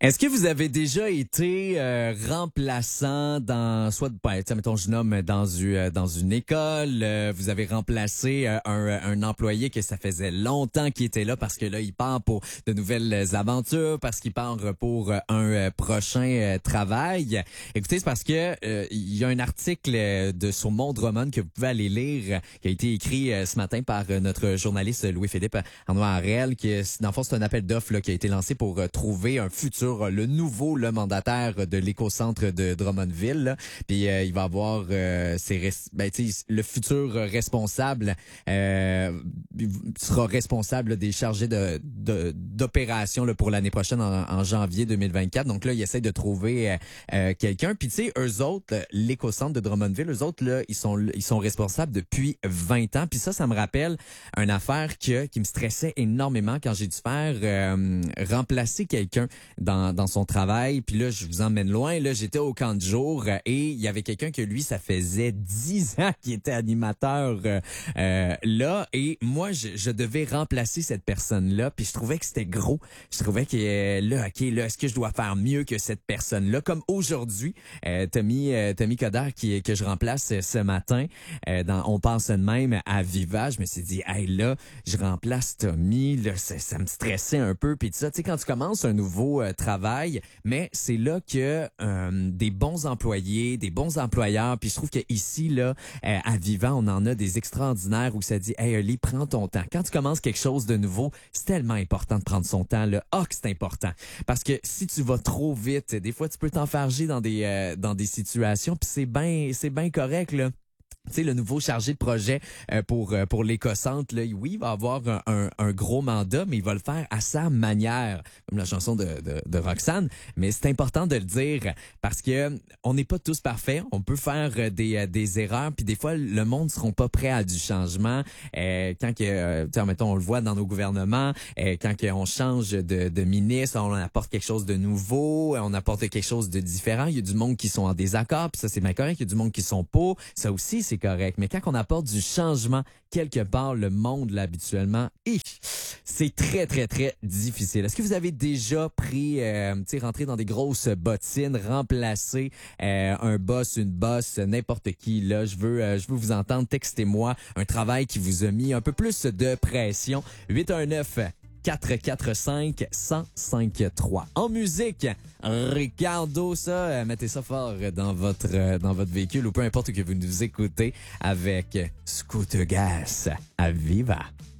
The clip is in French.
Est-ce que vous avez déjà été remplaçant dans soit mettons je nomme dans une école, vous avez remplacé un employé que ça faisait longtemps qu'il était là parce que là il part pour de nouvelles aventures, parce qu'il part pour un prochain travail. Écoutez, c'est parce que il y a un article sur Monde Roman que vous pouvez aller lire qui a été écrit ce matin par notre journaliste Louis-Philippe Arnois-Arel, qui dans le fond c'est un appel d'offres là, qui a été lancé pour trouver un futur le mandataire de l'écocentre de Drummondville. Là. Puis il va avoir le futur responsable sera responsable là, des chargés d'opération là, pour l'année prochaine en janvier 2024. Donc là, il essaie de trouver quelqu'un. Puis tu sais, eux autres, l'écocentre de Drummondville, eux autres là, ils sont responsables depuis 20 ans. Puis ça me rappelle une affaire qui me stressait énormément quand j'ai dû faire remplacer quelqu'un dans son travail. Puis là, je vous emmène loin. Là, j'étais au camp de jour et il y avait quelqu'un que lui, ça faisait 10 ans qu'il était animateur là. Et moi, je devais remplacer cette personne-là. Puis je trouvais que c'était gros. Je trouvais que là, est-ce que je dois faire mieux que cette personne-là? Comme aujourd'hui, Tommy Coderre que je remplace ce matin dans On pense de même à Viva. Je me suis dit, hey là, je remplace Tommy. Là, ça me stressait un peu. Puis tu sais, quand tu commences un nouveau travail, mais c'est là que des bons employés, des bons employeurs, puis je trouve que ici là, à Vivant, on en a des extraordinaires où ça dit, hey Oli, prends ton temps. Quand tu commences quelque chose de nouveau, c'est tellement important de prendre son temps là. Que c'est important, parce que si tu vas trop vite, des fois tu peux t'enfarger dans des situations, puis c'est bien correct là. Tu sais, le nouveau chargé de projet pour l'écocentre, là, oui, il va avoir un gros mandat, mais il va le faire à sa manière, comme la chanson de Roxane. Mais c'est important de le dire parce que on n'est pas tous parfaits. On peut faire des erreurs, puis des fois, le monde ne seront pas prêts à du changement. Quand mettons, on le voit dans nos gouvernements, quand on change de ministre, on apporte quelque chose de nouveau, on apporte quelque chose de différent. Il y a du monde qui sont en désaccord, puis ça, c'est bien correct. Il y a du monde qui sont pas. Ça aussi, c'est correct. Mais quand on apporte du changement quelque part, le monde, là, habituellement, c'est très, très, très difficile. Est-ce que vous avez déjà pris, rentré dans des grosses bottines, remplacé un boss, une boss, n'importe qui, là? Je veux vous entendre. Textez-moi un travail qui vous a mis un peu plus de pression. 819 445-1053. En musique, Ricardo, ça, mettez ça fort dans votre véhicule ou peu importe que vous nous écoutez avec Scooter Gas à Viva.